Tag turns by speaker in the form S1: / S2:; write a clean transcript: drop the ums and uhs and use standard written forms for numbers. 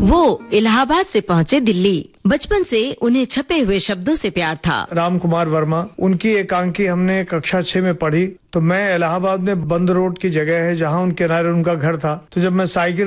S1: वो इलाहाबाद से पहुँचे दिल्ली। बचपन से उन्हें छपे हुए शब्दों से प्यार था।
S2: राम कुमार वर्मा, उनकी एकांकी हमने कक्षा 6 में पढ़ी। तो मैं इलाहाबाद में बंद रोड की जगह है जहाँ उन किनारे उनका घर था। तो जब मैं साइकिल